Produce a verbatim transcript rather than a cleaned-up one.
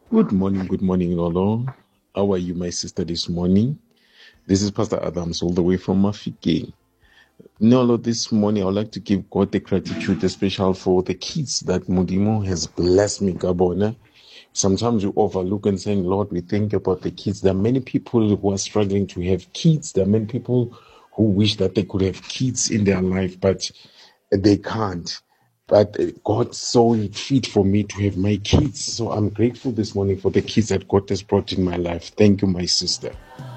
Good morning, good morning, Lolo. How are you, my sister, this morning? This is Pastor Adams, all the way from Mafike. Nolo, this morning I would like to give God the gratitude, especially for the kids that Mudimo has blessed me, Gabona. Sometimes you overlook and saying, Lord, we think about the kids. There are many people who are struggling to have kids. There are many people who wish that they could have kids in their life, but they can't. But God saw it fit for me to have my kids. So I'm grateful this morning for the kids that God has brought in my life. Thank you, my sister.